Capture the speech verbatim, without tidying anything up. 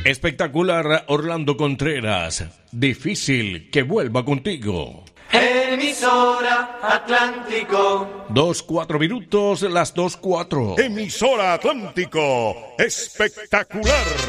Espectacular Orlando Contreras. Difícil que vuelva contigo. Emisora Atlántico. Dos, cuatro minutos, las dos, cuatro. Emisora Atlántico. Espectacular.